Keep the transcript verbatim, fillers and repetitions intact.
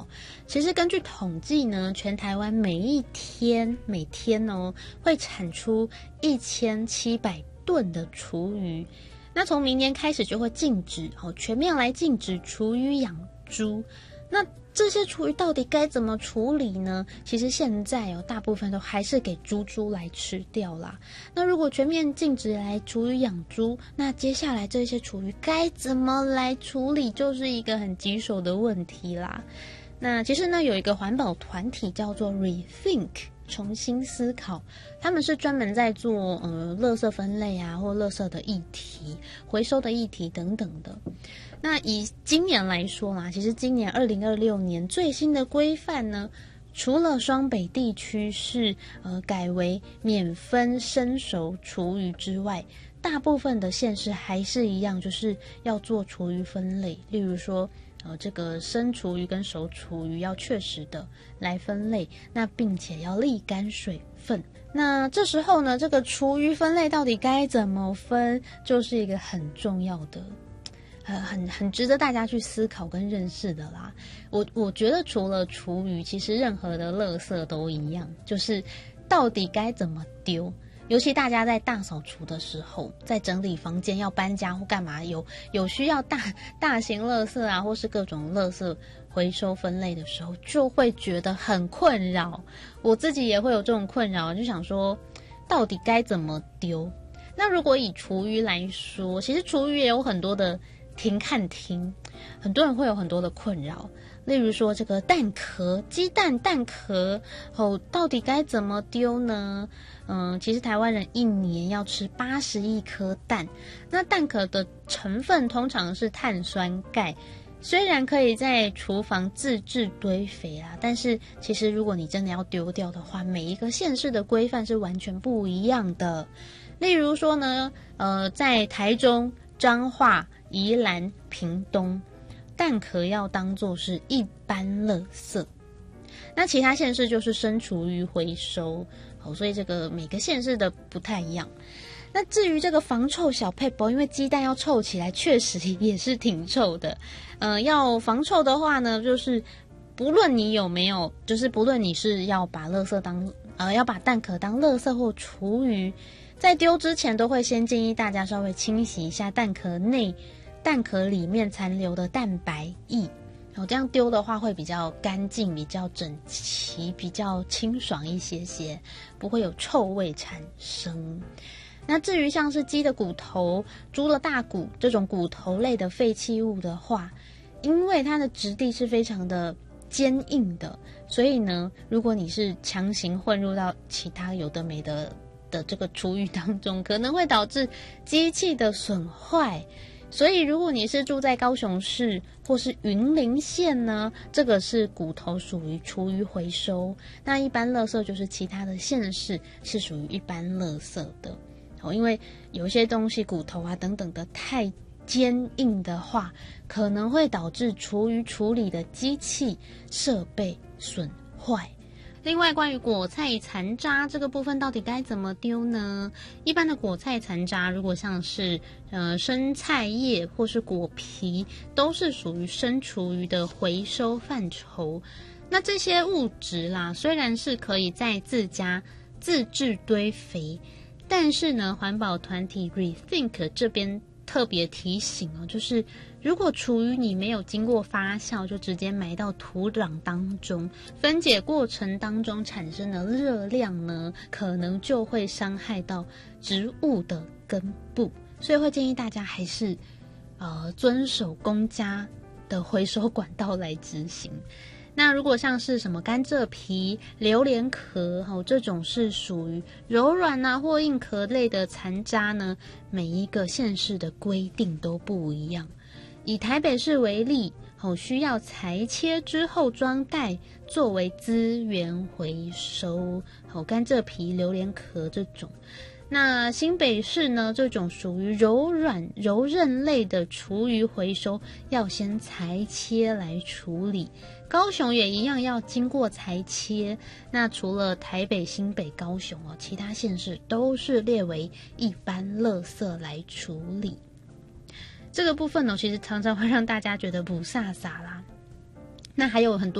哦。其实根据统计呢，全台湾每一天每天哦会产出一千七百吨的厨余。那从明年开始就会禁止哦，全面来禁止厨余养猪。那这些厨余到底该怎么处理呢？其实现在哦，大部分都还是给猪猪来吃掉啦。那如果全面禁止来厨余养猪，那接下来这些厨余该怎么来处理，就是一个很棘手的问题啦。那其实呢，有一个环保团体叫做 Rethink。重新思考，他们是专门在做呃垃圾分类啊，或垃圾的议题、回收的议题等等的。那以今年来说啦，其实今年二零二六年最新的规范呢，除了双北地区是呃改为免分生熟厨余之外，大部分的县市还是一样，就是要做厨余分类，例如说。呃，这个生厨余跟熟厨余要确实的来分类，那并且要沥干水分。那这时候呢，这个厨余分类到底该怎么分，就是一个很重要的，呃，很很值得大家去思考跟认识的啦。我我觉得除了厨余，其实任何的垃圾都一样，就是到底该怎么丢。尤其大家在大扫除的时候，在整理房间要搬家或干嘛，有有需要大大型垃圾啊，或是各种垃圾回收分类的时候，就会觉得很困扰。我自己也会有这种困扰，就想说，到底该怎么丢？那如果以厨余来说，其实厨余也有很多的停看厅，很多人会有很多的困扰。例如说这个蛋壳，鸡蛋蛋壳哦，到底该怎么丢呢？嗯，其实台湾人一年要吃八十亿颗蛋，那蛋壳的成分通常是碳酸钙，虽然可以在厨房自制堆肥啊，但是其实如果你真的要丢掉的话，每一个县市的规范是完全不一样的。例如说呢，呃，在台中、彰化、宜兰、屏东。蛋壳要当作是一般垃圾，那其他县市就是生厨余回收，好，所以这个每个县市的不太一样。那至于这个防臭小撇步，因为鸡蛋要臭起来，确实也是挺臭的。呃，要防臭的话呢，就是不论你有没有，就是不论你是要把垃圾当呃要把蛋壳当垃圾或厨余，在丢之前都会先建议大家稍微清洗一下蛋壳内。蛋壳里面残留的蛋白液，哦，这样丢的话会比较干净、比较整齐、比较清爽一些些，不会有臭味产生。那至于像是鸡的骨头、猪的大骨这种骨头类的废弃物的话，因为它的质地是非常的坚硬的，所以呢，如果你是强行混入到其他有的没的的这个厨余当中，可能会导致机器的损坏。所以如果你是住在高雄市或是云林县呢，这个是骨头属于厨余回收，那一般垃圾就是其他的县市是属于一般垃圾的。哦，因为有一些东西骨头啊等等的太坚硬的话，可能会导致厨余处理的机器设备损坏。另外，关于果菜残渣这个部分到底该怎么丢呢？一般的果菜残渣，如果像是呃生菜叶或是果皮，都是属于生厨余的回收范畴。那这些物质啦，虽然是可以在自家自制堆肥，但是呢，环保团体 Rethink 这边特别提醒哦，就是如果厨余你没有经过发酵就直接埋到土壤当中，分解过程当中产生的热量呢，可能就会伤害到植物的根部，所以会建议大家还是呃遵守公家的回收管道来执行。那如果像是什么甘蔗皮、榴莲壳、哦、这种是属于柔软啊或硬壳类的残渣呢，每一个县市的规定都不一样。以台北市为例，哦，需要裁切之后装袋作为资源回收，哦，甘蔗皮、榴莲壳这种。那新北市呢，这种属于柔软柔韧类的厨余回收要先裁切来处理，高雄也一样要经过裁切。那除了台北、新北、高雄哦，其他县市都是列为一般垃圾来处理。这个部分呢，其实常常会让大家觉得不飒飒啦。那还有很多